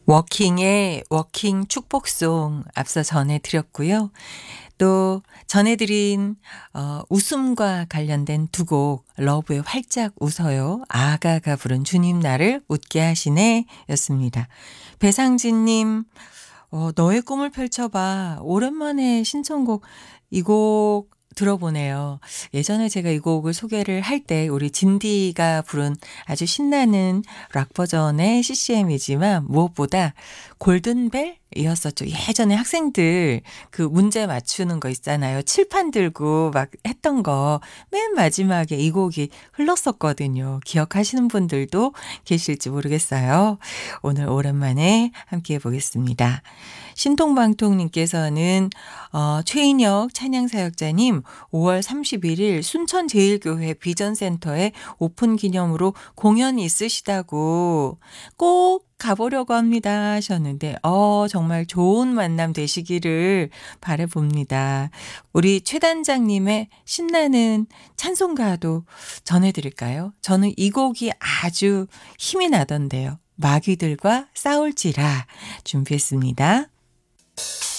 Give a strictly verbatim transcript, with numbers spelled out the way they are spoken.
워킹의 워킹 축복송 앞서 전해드렸고요. 또 전해드린 어 웃음과 관련된 두 곡 러브의 활짝 웃어요. 아가가 부른 주님 나를 웃게 하시네 였습니다. 배상진 님 어 너의 꿈을 펼쳐봐. 오랜만에 신청곡 이 곡 들어보네요. 예전에 제가 이 곡을 소개를 할 때 우리 진디가 부른 아주 신나는 락 버전의 씨씨엠이지만 무엇보다 골든벨이었었죠. 예전에 학생들 그 문제 맞추는 거 있잖아요. 칠판 들고 막 했던 거 맨 마지막에 이 곡이 흘렀었거든요. 기억하시는 분들도 계실지 모르겠어요. 오늘 오랜만에 함께 해 보겠습니다. 신통방통님께서는 어 최인혁 찬양사역자님 오월 삼십일일 순천제일교회 비전센터에 오픈 기념으로 공연이 있으시다고 꼭 가보려고 합니다 하셨는데 어 정말 좋은 만남 되시기를 바라봅니다. 우리 최 단장님의 신나는 찬송가도 전해드릴까요? 저는 이 곡이 아주 힘이 나던데요. 마귀들과 싸울지라 준비했습니다.